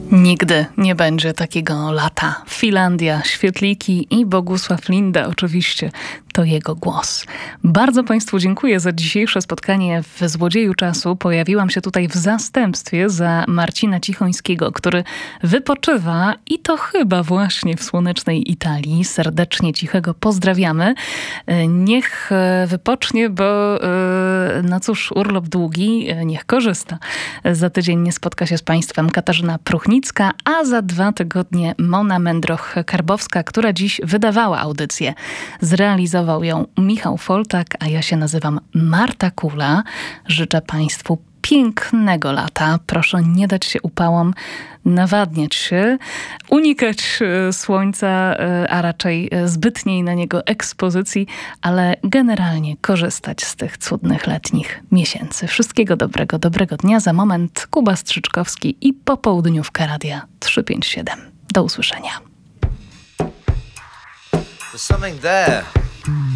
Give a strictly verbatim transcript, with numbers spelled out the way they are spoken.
Nigdy nie będzie takiego lata. Finlandia, świetliki i Bogusław Linda oczywiście. To jego głos. Bardzo Państwu dziękuję za dzisiejsze spotkanie w Złodzieju Czasu. Pojawiłam się tutaj w zastępstwie za Marcina Cichońskiego, który wypoczywa i to chyba właśnie w słonecznej Italii. Serdecznie Cichego pozdrawiamy. Niech wypocznie, bo no cóż, urlop długi, niech korzysta. Za tydzień nie spotka się z Państwem Katarzyna Pruchnicka, a za dwa tygodnie Mona Mędroch-Karbowska, która dziś wydawała audycję. Zrealizował ją Michał Foltak, a ja się nazywam Marta Kula. Życzę Państwu pięknego lata. Proszę nie dać się upałom, nawadniać się, unikać słońca, a raczej zbytniej na niego ekspozycji, ale generalnie korzystać z tych cudnych letnich miesięcy. Wszystkiego dobrego, dobrego dnia. Za moment Kuba Strzyczkowski i popołudniówka Radia trzysta pięćdziesiąt siedem. Do usłyszenia. There's something there.